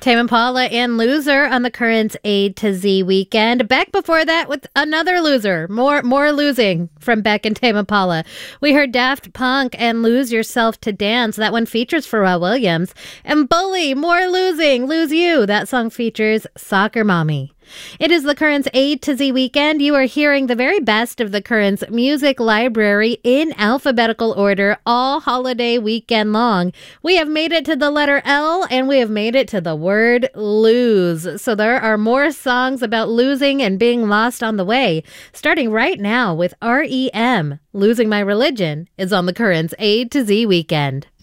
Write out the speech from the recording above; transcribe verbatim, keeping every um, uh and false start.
Tame Impala and Loser on the Currents A to Z weekend. Beck before that with another loser. More more losing from Beck and Tame Impala. We heard Daft Punk and Lose Yourself to Dance. That one features Pharrell Williams. And Bully, more losing. Lose You. That song features Soccer Mommy. It is the Currents A to Z weekend. You are hearing the very best of the Currents music library in alphabetical order all holiday weekend long. We have made it to the letter L and we have made it to the word lose. So there are more songs about losing and being lost on the way. Starting right now with R E M. Losing My Religion is on the Currents A to Z weekend.